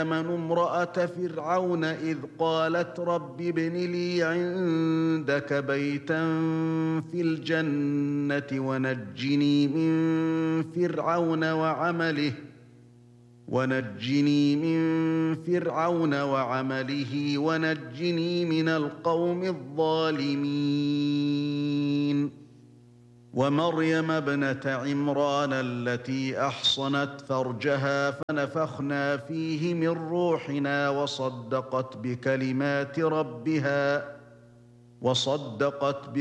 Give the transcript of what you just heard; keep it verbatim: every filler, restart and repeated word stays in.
آمنوا امرأة فرعون إذ قالت رب ابن لي عندك بيتا في الجنة ونجني من فرعون وعمله ونجني من فرعون وعمله ونجني من القوم الظالمين ومريم ابنة عمران التي أحصنت فرجها فنفخنا فيه من روحنا وصدقت بكلمات ربها وصدقت